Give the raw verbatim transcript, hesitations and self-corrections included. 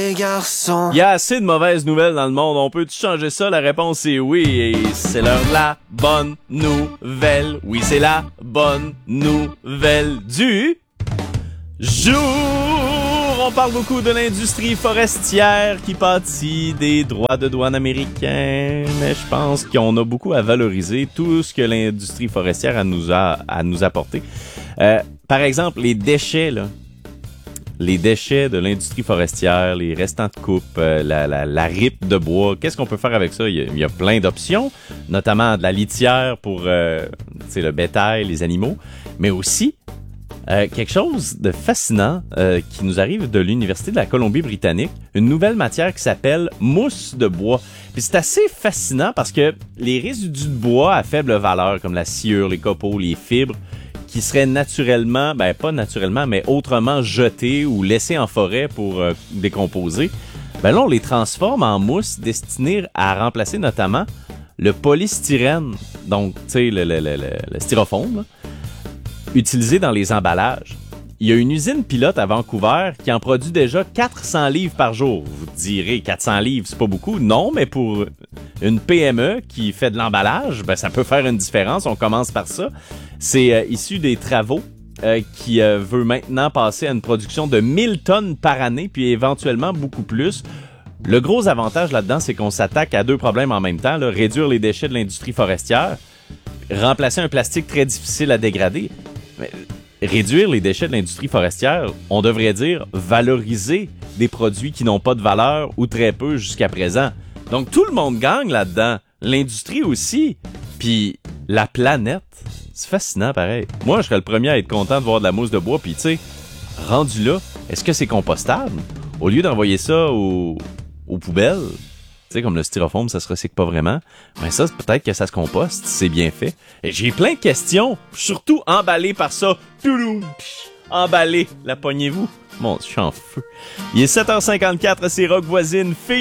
Les garçons. Il y a assez de mauvaises nouvelles dans le monde. On peut-tu changer ça? La réponse est oui. Et c'est l'heure de la bonne nouvelle. Oui, c'est la bonne nouvelle du jour. On parle beaucoup de l'industrie forestière qui pâtit des droits de douane américains. Mais je pense qu'on a beaucoup à valoriser tout ce que l'industrie forestière a nous a à nous apporter. Euh, par exemple, les déchets, là. Les déchets de l'industrie forestière, les restants de coupe, euh, la, la, la ripe de bois, qu'est-ce qu'on peut faire avec ça? Il y a, il y a plein d'options, notamment de la litière pour euh, le bétail, les animaux, mais aussi euh, quelque chose de fascinant euh, qui nous arrive de l'Université de la Colombie-Britannique, une nouvelle matière qui s'appelle mousse de bois. Puis c'est assez fascinant parce que les résidus de bois à faible valeur, comme la sciure, les copeaux, les fibres, qui seraient naturellement, ben pas naturellement, mais autrement jetés ou laissés en forêt pour euh, décomposer, ben là, on les transforme en mousse destinée à remplacer notamment le polystyrène, donc, tu sais, le, le, le, le, le styrofoam, là, utilisé dans les emballages. Il y a une usine pilote à Vancouver qui en produit déjà quatre cents livres par jour. Vous direz, quatre cents livres, c'est pas beaucoup. Non, mais pour une P M E qui fait de l'emballage, ben ça peut faire une différence. On commence par ça. C'est euh, issu des travaux euh, qui euh, veut maintenant passer à une production de mille tonnes par année, puis éventuellement beaucoup plus. Le gros avantage là-dedans, c'est qu'on s'attaque à deux problèmes en même temps. Là. Réduire les déchets de l'industrie forestière, remplacer un plastique très difficile à dégrader. Mais, réduire les déchets de l'industrie forestière, on devrait dire valoriser des produits qui n'ont pas de valeur ou très peu jusqu'à présent. Donc tout le monde gagne là-dedans. L'industrie aussi. Puis la planète. C'est fascinant pareil. Moi, je serais le premier à être content de voir de la mousse de bois. Puis tu sais, rendu là, est-ce que c'est compostable? Au lieu d'envoyer ça aux, aux poubelles, tu sais, comme le styrofoam, ça se recycle pas vraiment. Mais ça, peut-être que ça se composte, c'est bien fait. Et j'ai plein de questions, surtout emballées par ça. Touloum! Emballé, la pognez-vous? Mon Dieu, je suis en feu. Il est sept heures cinquante-quatre, c'est Rock Voisine. Fille